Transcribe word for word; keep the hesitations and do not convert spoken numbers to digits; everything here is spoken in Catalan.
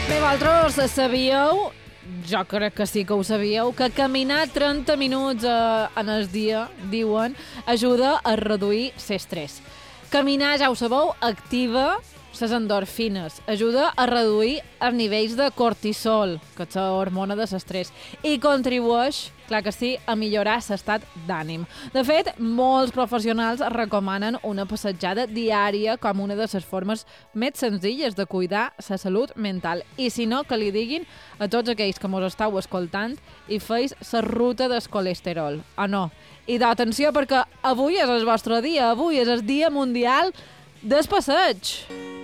Bé, vosaltres sabíeu, jo crec que sí que ho sabíeu, que caminar trenta minuts eh, en el dia, diuen, ajuda a reduir l'estrès. Caminar, ja ho sabeu, activa les endorfines, ajuda a reduir els nivells de cortisol, que és la hormona de l'estrès, i contribueix, clar que sí, a millorar l'estat d'ànim. De fet, molts professionals recomanen una passejada diària com una de les formes més senzilles de cuidar la salut mental. I si no, que li diguin a tots aquells que mos estàu escoltant i feis la ruta del colesterol. Ah, no. I d'atenció, perquè avui és el vostre dia, avui és el Dia Mundial del Passeig.